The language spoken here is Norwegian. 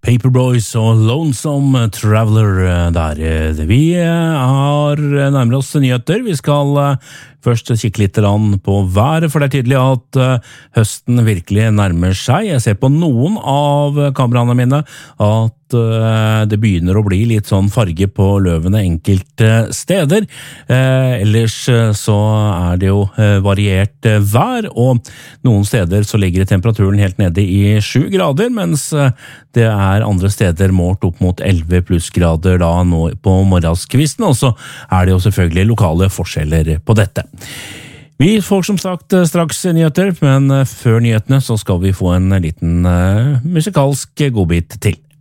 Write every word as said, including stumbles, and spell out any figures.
Paperboys og Lonesome Traveler der. Vi har nærmere oss nyheter. Vi skal først kikke litt på været, for det er tydelig at høsten virkelig nærmer seg. Jeg ser på noen av kameraene mine at det begynner å bli litt sånn farge på løvene enkelte steder. Eh, ellers så er det jo variert vær, og noen steder så ligger temperaturen helt nede i sju grader, mens det er andre steder målt opp mot elleve plussgrader da nå på morgenskvisten, og så er det jo selvfølgelig lokale forskjeller på dette. Vi får som sagt straks nyheter, men før nyhetene så skal vi få en liten uh, musikalsk godbit til.